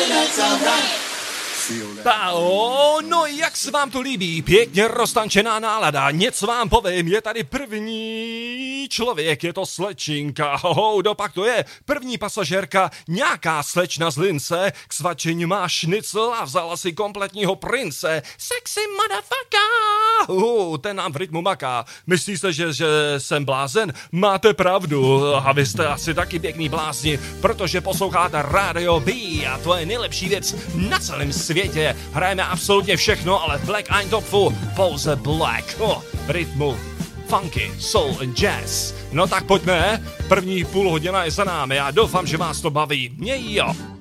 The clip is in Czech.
No jak se vám to líbí? Pěkně roztančená nálada. Něco vám povím, je tady první člověk, je to slečinka. Dopak to je první pasažérka, nějaká slečna z Lince, k svačení má šnicl a vzala si kompletního prince. Sexy motherfucker! Ten nám v rytmu maká. Myslíte, že jsem blázen? Máte pravdu. A vy jste asi taky pěkný blázni, protože posloucháte Radio B a to je nejlepší věc na celém světě. Hrajeme absolutně všechno, ale Black Eintopfu pouze Black. V rytmu funky, soul and jazz. No tak pojďme, první půl hodina je za námi a doufám, že vás to baví. Měj jo!